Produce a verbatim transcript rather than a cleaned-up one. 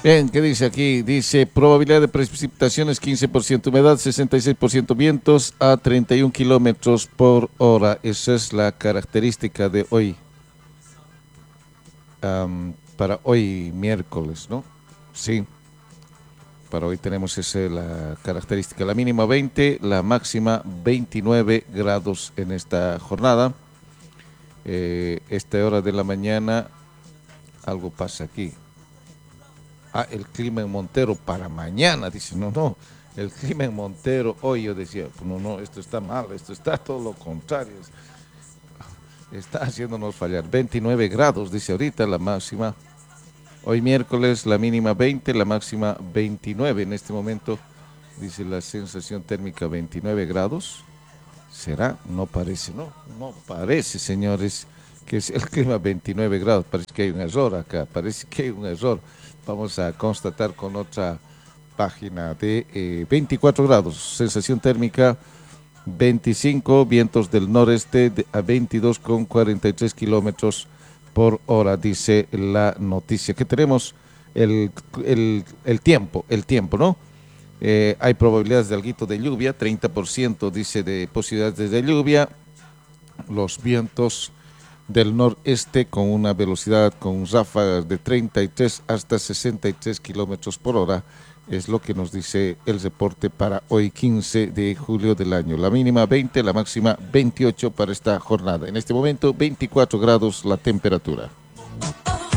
Bien, ¿qué dice aquí? Dice probabilidad de precipitaciones quince por ciento, humedad sesenta y seis por ciento, vientos a treinta y uno kilómetros por hora. Esa es la característica de hoy, am, para hoy miércoles, ¿no? Sí, para hoy tenemos esa la característica. La mínima veinte, la máxima veintinueve grados en esta jornada. Eh, esta hora de la mañana, algo pasa aquí. Ah, el clima en Montero para mañana, dice, no, no, el clima en Montero, hoy yo decía, no, no, esto está mal, esto está todo lo contrario, está haciéndonos fallar. veintinueve grados, dice ahorita la máxima, hoy miércoles la mínima veinte, la máxima veintinueve, en este momento dice la sensación térmica veintinueve grados, ¿será? No parece, no, no parece, señores, que es el clima veintinueve grados, parece que hay un error acá, parece que hay un error. Vamos a constatar con otra página de eh, veinticuatro grados, sensación térmica veinticinco, vientos del noreste de, a veintidós con cuarenta y tres kilómetros por hora, dice la noticia. Que tenemos el, el, el tiempo, el tiempo, ¿no? Eh, hay probabilidades de alguito de lluvia, treinta por ciento dice de posibilidades de lluvia, los vientos del noreste con una velocidad con ráfagas de treinta y tres hasta sesenta y tres kilómetros por hora, es lo que nos dice el reporte para hoy quince de julio del año. La mínima veinte, la máxima veintiocho para esta jornada. En este momento veinticuatro grados la temperatura.